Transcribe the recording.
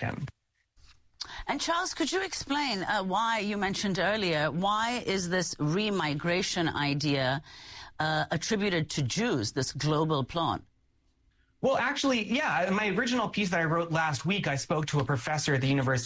American. And Charles, could you explain why you mentioned earlier, why is this remigration idea attributed to Jews, this global plot? Well, actually, yeah, in my original piece that I wrote last week, I spoke to a professor at the University